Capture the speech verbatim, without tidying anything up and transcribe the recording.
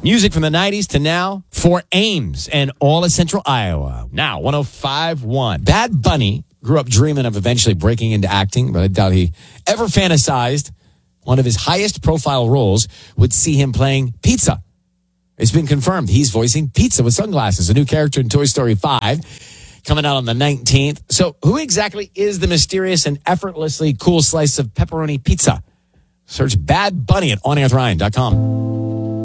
Music from the nineties to now for Ames and all of Central Iowa. Now, one oh five point one. Bad Bunny grew up dreaming of eventually breaking into acting, but I doubt he ever fantasized one of his highest profile roles would see him playing Pizza. It's been confirmed he's voicing Pizza with sunglasses, a new character in Toy Story five, coming out on the nineteenth. So who exactly is the mysterious and effortlessly cool slice of pepperoni pizza? Search Bad Bunny at on air with ryan dot com.